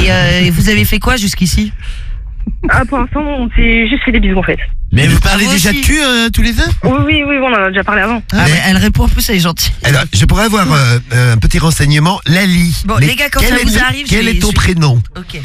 Et vous avez fait quoi jusqu'ici? Ah, pour l'instant, on s'est juste fait des bisous en fait. Mais vous parlez vous déjà aussi. de cul tous les deux? Oui, on en a déjà parlé avant. Ah, mais elle répond en plus, elle est gentille. Alors, je pourrais avoir un petit renseignement. Lali. Bon, Mais les gars, quand quel ça est vous ton- arrive, Quel je est vais- ton je- prénom? Ok.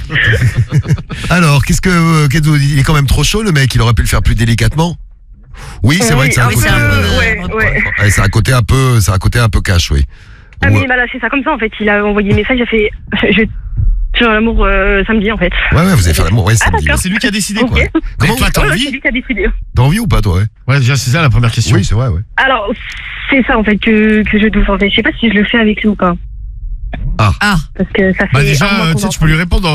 Alors, qu'est-ce que vous dites? Il est quand même trop chaud, le mec. Il aurait pu le faire plus délicatement. Oui, c'est vrai que c'est un oui, côté. c'est un peu- Ouais. Ouais, c'est un côté un peu cash, oui. Ah, Ouais. mais il m'a lâché ça comme ça en fait. Il a envoyé un message, il a fait je fais un amour samedi en fait. Ouais, vous avez fait l'amour. Ouais, Ah, samedi. d'accord. C'est lui qui a décidé, Ok. quoi. Comment Mais toi, t'as Ouais, c'est envie? lui qui a décidé. T'as envie ou pas, toi? Ouais, déjà, c'est ça la première question. Oui, c'est vrai, ouais. Alors, c'est ça en fait que je doute en fait. Je sais pas si je le fais avec lui ou pas. Ah, Parce que ça fait. Bah un déjà, mois qu'on tu sais, en tu peux lui répondre,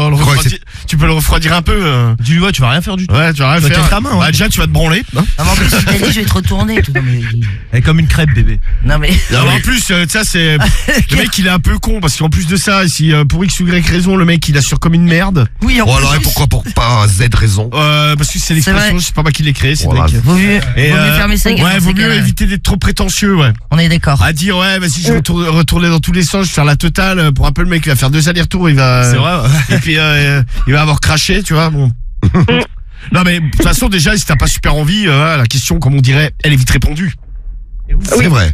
tu peux le refroidir un peu. Dis-lui, ouais, tu vas rien faire du tout. Ouais, tu vas rien Bah, faire. tiens ta main, ouais. Bah déjà, tu vas te branler. non, mais en plus, il t'a dit, je vais te retourner. et tout. Non, mais... Elle est comme une crêpe, bébé. Non, mais... Non, mais en plus, ça c'est le mec, il est un peu con parce qu'en plus de ça, si pour X ou Y raison, le mec, il assure comme une merde. Oui, en Bon, plus. alors, et pourquoi pas Z raison? Parce que c'est l'expression, vrai. c'est pas moi qui l'ai créé, c'est Voilà. le mec. Vaut mieux fermer sa gueule. Ouais, dans vaut ces mieux cas-là. éviter d'être trop prétentieux, ouais. On est d'accord. À dire, ouais, vas-y, je vais retourner dans tous les sens, je vais faire la totale. Pour un peu, le mec, il va faire 2 allers-retours, il va. C'est vrai, ouais. Et puis, il va avoir craché, tu vois, bon. Non, mais de toute façon, déjà, si t'as pas super envie, la question, comme on dirait, elle est vite répondue. C'est vrai.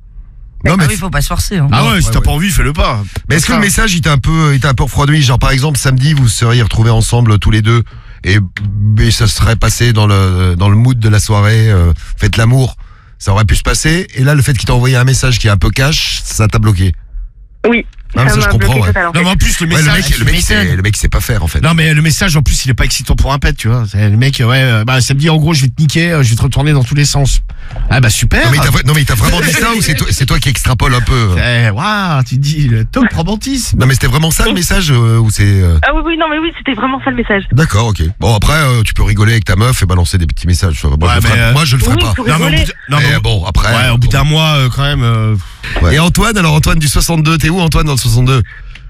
Non, Ah mais, oui, faut pas se forcer. Hein. Ah ouais, si ouais, t'as ouais. pas envie, fais-le pas. mais est-ce que le message, il t'a un peu refroidi? Genre, par exemple, samedi, vous seriez retrouvés ensemble tous les deux et ça serait passé dans le mood de la soirée, faites l'amour. Ça aurait pu se passer. Et là, le fait qu'il t'a envoyé un message qui est un peu cash, ça t'a bloqué. Oui. Ah, mais ça, m'a je comprends, bloqué ouais. total, en Non, fait. mais en plus, le Ouais, message. le mec, il sait pas faire, en fait. Non, mais le message, en plus, il est pas excitant pour un pet, tu vois. C'est le mec, ouais, bah, ça me dit, en gros, je vais te niquer, je vais te retourner dans tous les sens. Ah, bah, super. Non, mais il t'a vraiment dit ça ou c'est toi qui extrapole un peu? Waouh, tu dis, le top romantisme. Non, mais c'était vraiment ça le message ou c'est. Ah oui, non mais oui, c'était vraiment ça le message. D'accord, ok. Bon, après, tu peux rigoler avec ta meuf et balancer des petits messages. Moi, Ouais, moi, je le ferai oui, pas. pour Non, mais au rigoler. bout de- non, mais Mais bon, après. ouais, au bout d'un mois, quand même. Ouais. Et Antoine, alors Antoine du 62, t'es où Antoine dans le 62?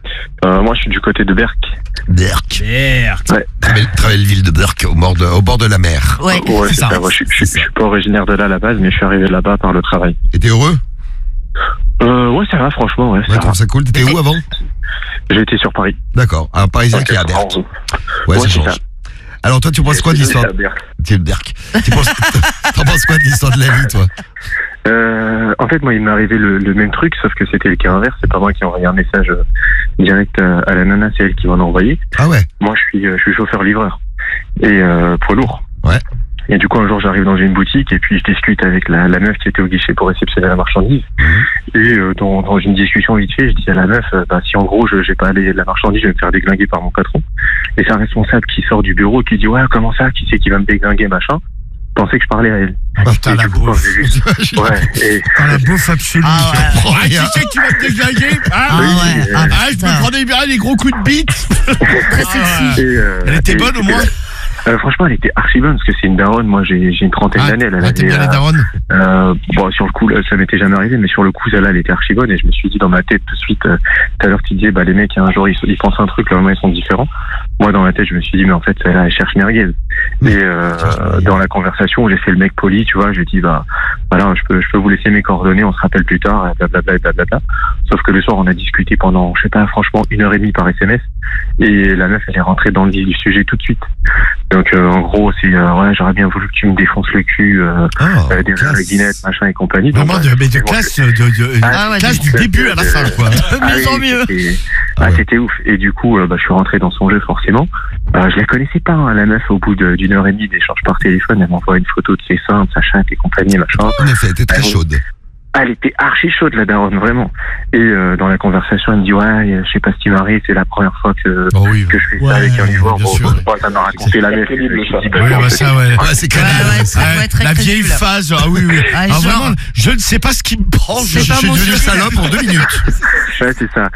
Moi, je suis du côté de Berck. Berck. Merde. Très belle ville de Berck, au bord de la mer. Ouais. Ouais, c'est c'est ça. ça. Moi, je suis pas originaire de là à la base, mais je suis arrivé là-bas par le travail. Et t'es heureux? Ouais, ça va, franchement, ouais, Ouais, ça tu va. trouves ça cool? T'étais où avant? J'ai été sur Paris. D'accord, un Parisien qui est à Berck. Ouais, ça c'est change. ça. Alors toi, tu penses quoi de l'histoire? à Berck. T'es de Berck. T'en penses quoi de l'histoire de la vie, toi? En fait, moi, il m'est arrivé le même truc, sauf que c'était le cas inverse. C'est pas moi qui ai envoyé un message direct à la nana, c'est elle qui m'en a envoyé. Ah ouais? Moi, je suis chauffeur-livreur et poids lourd. Ouais. Et du coup, un jour, j'arrive dans une boutique et puis je discute avec la meuf qui était au guichet pour réceptionner la marchandise. Et dans une discussion vite fait, je dis à la meuf, si en gros, j'ai pas la marchandise, je vais me faire déglinguer par mon patron. Et c'est un responsable qui sort du bureau et qui dit, ouais, comment ça, qui c'est qui va me déglinguer, machin. Je pensais que je parlais à elle. Ah, putain, Et la du coup, quand beauf. j'ai vu- Ouais, et La beauf absolue. Ah ouais. comprends Ah, rien. tu sais que tu vas te déglinguer? Ah Ah, ouais. Ah, ah, je putain. me prenais bien des gros coups de bite. Très sexy. Elle était bonne au moins? Franchement, elle était archi bonne parce que c'est une daronne. Moi, j'ai une trentaine Ah, d'années. Elle ouais, t'es avait, bien les darons. bon, sur le coup, là, ça m'était jamais arrivé, mais sur le coup, celle-là, elle était archi bonne. Et je me suis dit dans ma tête tout de suite, tout à l'heure, tu disais, les mecs, un jour, ils pensent un truc, le lendemain, ils sont différents. Moi, dans ma tête, je me suis dit, mais en fait, celle-là, elle cherche merguez. Et dans la conversation, j'ai fait le mec poli, tu vois, je lui ai dit, voilà, je peux vous laisser mes coordonnées, on se rappelle plus tard, blablabla, blablabla. Sauf que le soir, on a discuté pendant, je sais pas, franchement, 1h30 par SMS. Et la meuf, elle est rentrée dans le vif du sujet tout de suite. Donc, en gros, c'est, ouais, j'aurais bien voulu que tu me défonces le cul, derrière la guinette, machin et compagnie. Donc, Vraiment, mais de classe, Ah ouais, classe du début à la fin, quoi. De mieux en mieux. C'était ouf. Et du coup, je suis rentré dans son jeu, forcément. Je la connaissais pas, hein, la meuf, au bout d'une heure et demie d'échange par téléphone. Elle m'envoie une photo de ses seins, de sa chatte et compagnie, machin. En effet, t'es très chaude. Elle était archi chaude, la daronne, vraiment. Et dans la conversation, elle me dit, ouais, je sais pas ce qui m'arrive, c'est la première fois que je fais ça avec un livreur. bien sûr. Ça m'a raconté la meuf. Je me suis dit, Ouais, bah ça, ouais. Ouais, c'est quand Ouais, même. ouais, ça doit être très La vieille crédule. phase, ah oui, oui. Ah, Ah, genre- vraiment, je ne sais pas ce qui me prend. C'est Je pas suis mon devenu style. salope en 2 minutes. Ouais, c'est ça.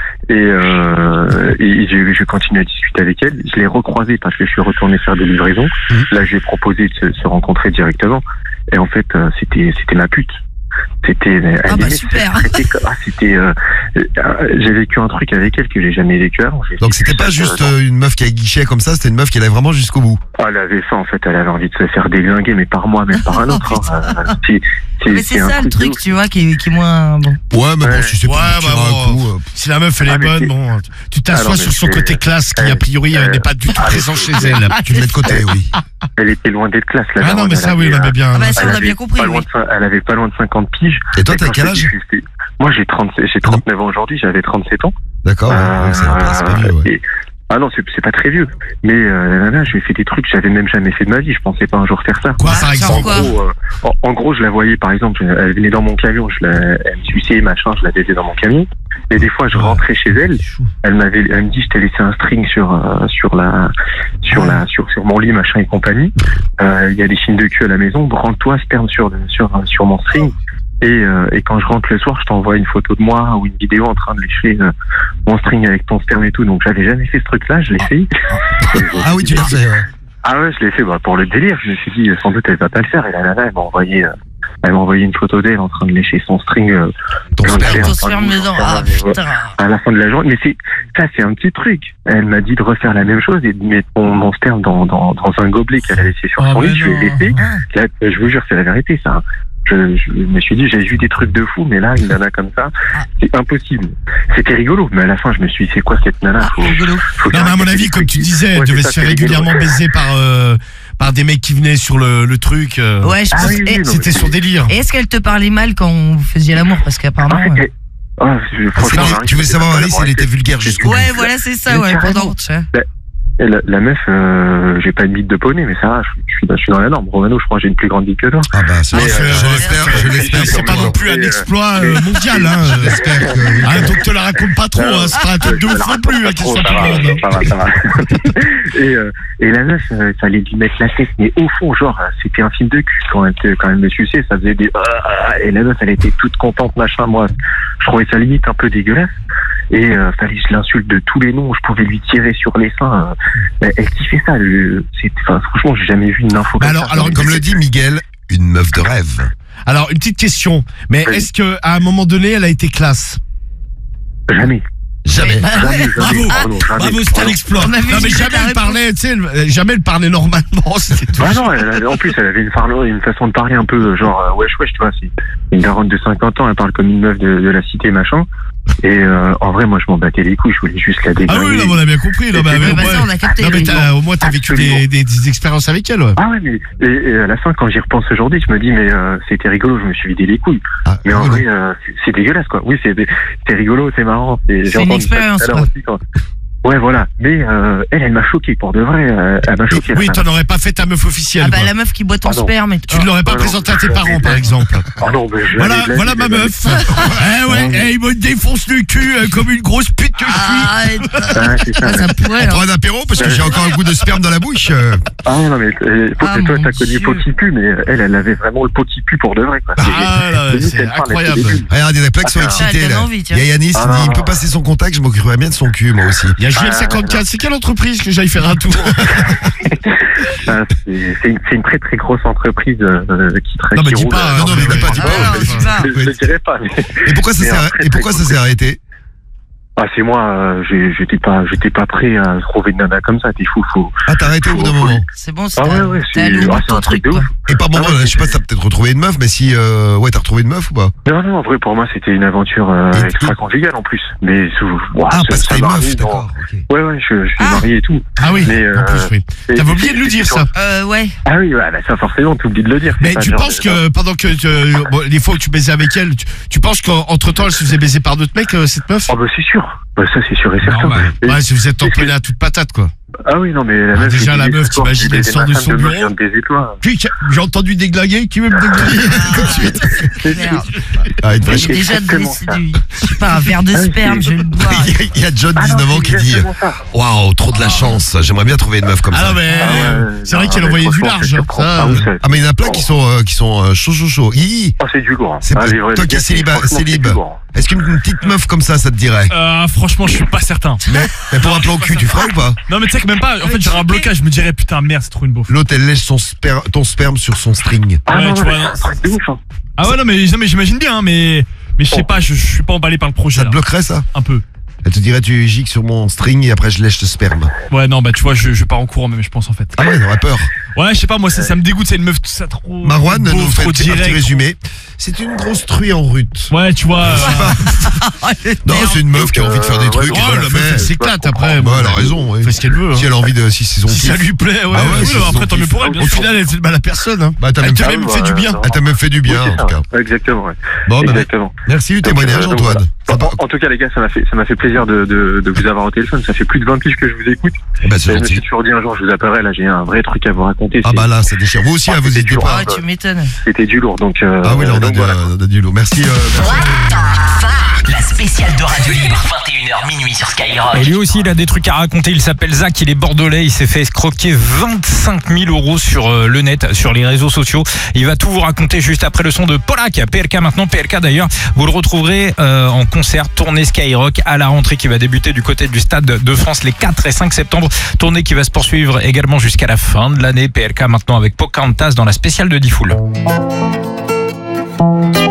Et je continue à discuter avec elle. Je l'ai recroisée parce que je suis retourné faire des livraisons. Là, je lui ai proposé de se rencontrer directement. Et en fait, c'était ma pute. Ah bah super. J'ai vécu un truc avec elle que j'ai jamais vécu avant. Donc c'était pas juste une meuf qui a guichet comme ça, c'était une meuf qui allait vraiment jusqu'au bout. Elle avait ça en fait, elle avait envie de se faire déglinguer, mais par moi, même par un autre. Mais c'est ça le truc, tu vois, qui est moins bon. Ouais, mais bon, si c'est pas un coup. Si la meuf elle est bonne, bon, tu t'assois sur son côté classe qui a priori n'est pas du tout présent chez elle. Tu le mets de côté, oui. Elle était loin d'être classe là. Ah non, mais ça, oui, on avait bien. Ah bah ça, on a bien compris. Elle avait pas loin de 50 piges. Et toi, t'as quel âge? Moi, j'ai 39 ans aujourd'hui, j'avais 37 ans. D'accord, c'est pas vieux, ouais. Ah non, c'est pas très vieux. Mais la nana, je lui ai fait des trucs que j'avais même jamais fait de ma vie. Je pensais pas un jour faire ça. Quoi, par exemple? En gros, je la voyais, par exemple, elle venait dans mon camion, elle me suçait, machin, je la baisais dans mon camion. Et des fois, je rentrais chez elle. Elle me dit, je t'ai laissé un string sur mon lit, machin et compagnie. Il y a des signes de queue à la maison. Rends-toi, sperme sur mon string. Et quand je rentre le soir, je t'envoie une photo de moi ou une vidéo en train de lécher mon string avec ton sperme et tout. Donc j'avais jamais fait ce truc-là, je l'ai fait. Ah oui, tu l'as fait, ouais. Ah ouais, je l'ai fait pour le délire. Je me suis dit, sans doute, elle va pas le faire. Et la nana, elle m'a envoyé une photo d'elle en train de lécher son string. Ton sperme dedans. Ah putain. À la fin de la journée. Mais c'est un petit truc. Elle m'a dit de refaire la même chose et de mettre mon sperme dans un gobelet qu'elle a laissé sur son lit. Je lui ai laissé. Là, je vous jure, c'est la vérité, ça. Je me suis dit, j'ai vu des trucs de fou, mais là, une nana comme ça, c'est impossible. C'était rigolo, mais à la fin, je me suis dit, c'est quoi cette nana? Rigolo. Non, mais à mon avis, comme tu disais, elle devait se faire régulièrement baiser par des mecs qui venaient sur le truc. Ouais, je pense. C'était son délire. Et est-ce qu'elle te parlait mal quand vous faisiez l'amour? Parce qu'apparemment. Tu veux savoir, Alice, elle était vulgaire jusqu'au bout. Ouais, voilà, c'est ça, ouais, pendant. La meuf, j'ai pas une bite de poney, mais ça va, je suis dans la norme. Romano, je crois que j'ai une plus grande bite que toi. Ah bah, je l'espère. C'est pas non plus un exploit mondial, hein. J'espère que... Donc te la raconte pas trop, hein. C'est pas un truc de ouf non plus, hein, qu'elle soit plus grande. Ça va. Et la meuf, ça allait lui mettre la tête, mais au fond, genre, c'était un film de cul quand elle me suçait, ça faisait des... Et la meuf, elle était toute contente, machin. Moi, je trouvais ça limite un peu dégueulasse. Et fallait que je l'insulte de tous les noms, je pouvais lui tirer sur les seins. Elle kiffait ça. Franchement, j'ai jamais vu une info comme ça. Alors, comme le dit Miguel, une meuf de rêve. Alors, une petite question. Mais est-ce qu'à un moment donné, elle a été classe? Jamais. Bravo, c'était un exploit. Non, mais jamais elle parlait, tu sais, jamais elle parlait normalement. Ah non, en plus, elle avait une façon de parler un peu genre wesh, tu vois. C'est une daronne de 50 ans, elle parle comme une meuf de la cité, machin. Et en vrai, moi, je m'en battais les couilles, je voulais juste la déglinguer. Ah oui, là, on a bien compris. Là, on a capté. Non, mais au moins, t'as vécu des expériences avec elle, ouais. Ah ouais, mais et à la fin, quand j'y repense aujourd'hui, je me dis, mais c'était rigolo, je me suis vidé les couilles. Mais en vrai, c'est dégueulasse, quoi. Oui, c'est rigolo, c'est marrant. C'est une expérience, quoi. Ouais, voilà. Mais elle m'a choqué, pour de vrai. Elle m'a choqué. Oui, t'en aurais pas fait ta meuf officielle. Ah bah la meuf qui boit ton sperme. Tu ne l'aurais pas présentée à tes parents, par exemple. Ah non, mais voilà ma meuf. Il me défonce le cul comme une grosse pute que je suis. Ça pourrait. On prend un apéro parce que j'ai encore un goût de sperme dans la bouche. Ah non, mais toi, t'as connu pot qui pue, mais elle avait vraiment le pot qui pue pour de vrai, quoi. Ah, c'est incroyable. Regarde, il y en a plein qui sont excités, là. Il y a Yanis qui dit, il peut passer son contact, je m'occuperais bien de son cul, moi aussi. JL54, c'est quelle entreprise que j'aille faire un tour? C'est une très très grosse entreprise qui traite. Non mais dis pas, non mais dis pas. Je dirais pas. Et pourquoi ça s'est arrêté? Ah c'est moi, j'étais pas prêt à trouver une nana comme ça, t'es fou. Ah t'as arrêté au bout d'un moment. C'est bon, c'est un truc de ouf. Et par moment, je sais pas si t'as peut-être retrouvé une meuf, mais si t'as retrouvé une meuf ou pas? Non, en vrai pour moi c'était une aventure extra-conjugale en plus. Mais parce que t'es une meuf, d'accord. Ouais, je suis marié et tout. Ah oui, en plus oui. T'avais oublié de le dire ça. Ouais. Ah oui, ça forcément t'oublies de le dire. Mais tu penses que pendant que les fois où tu baisais avec elle, tu penses qu'entre temps elle se faisait baiser par d'autres mecs, cette meuf? Ah bah c'est sûr. Ça c'est sûr et certain. Ouais, si vous êtes entraîné à toute patate quoi. Ah oui, non mais la meuf. Déjà la meuf, t'imagines, elle sort de son bureau. J'ai entendu déglinguer, qui veut me déglinguer tout de suite? Merde. J'ai déjà je sais pas, un verre de sperme, je vais le boire. Il y a John, 19 ans, qui dit waouh, trop de la chance, j'aimerais bien trouver une meuf comme ça. Ah mais c'est vrai qu'elle envoyait du large. Ah mais il y en a plein qui sont chauds. Ah c'est du lourd. Toi qui es célib, est-ce qu'une petite meuf comme ça te dirait? Franchement, je suis pas certain. Mais pour un plan cul, tu ferais ou pas? Non, mais tu sais que même pas. En fait, j'aurais un blocage. Je me dirais, putain, merde, c'est trop une beauf. L'autre, elle lèche ton sperme sur son string. Ah ouais, non, tu vois. C'est un truc de ouf. Ah ouais, non, mais j'imagine bien, hein, mais je sais pas, je suis pas emballé par le projet. Ça te là. bloquerait ça? Un peu. Elle te dirait tu gicles sur mon string et après je lèche le sperme. Ouais, non, bah tu vois, je pars en courant même, je pense en fait. Ah ouais, t'aurais peur. Ouais, je sais pas, moi ça me dégoûte, c'est une meuf tout ça trop. Marouane beau, nous fait trop un petit direct. résumé. C'est une grosse truie en rut. Ouais, tu vois. Non, c'est une meuf qui a envie de faire des trucs. Oh, et la meuf, elle s'éclate après. Bah, elle a raison. Elle fait ce qu'elle veut. Si elle a envie de, si c'est son Si ça kiff. lui plaît, ouais. Ah ouais, Oui, c'est non, son après, tant mieux kiff. pour elle. Au final, elle fait de mal à personne. Hein. Bah, t'as Elle même t'a fait, même fait du bien. elle t'a même fait du bien, en tout cas. Exactement, ouais. Bon, bah, Exactement. merci du témoignage, Donc, Antoine. voilà. En tout cas, les gars, ça m'a fait plaisir de vous avoir au téléphone. Ça fait plus de 20 piges que je vous écoute. Bah, c'est Je me suis gentil. toujours dit un jour, je vous appellerai. Là, j'ai un vrai truc à vous raconter. Ah bah là, ça déchire. Vous aussi, vous n'hésitez pas. Ah, tu m'étonnes. C'était du lourd, donc. Ah oui, là, on a du lourd. Merci. La spéciale de Radio Libre, 21h minuit sur Skyrock. Et lui aussi, il a des trucs à raconter. Il s'appelle Zach, il est bordelais. Il s'est fait escroquer 25 000 € sur le net, sur les réseaux sociaux. Il va tout vous raconter juste après le son de Polak. PLK maintenant. PLK d'ailleurs, vous le retrouverez en concert, tournée Skyrock à la rentrée qui va débuter du côté du Stade de France les 4 et 5 septembre. Tournée qui va se poursuivre également jusqu'à la fin de l'année. PLK maintenant avec Pocahontas dans la spéciale de Diffoul.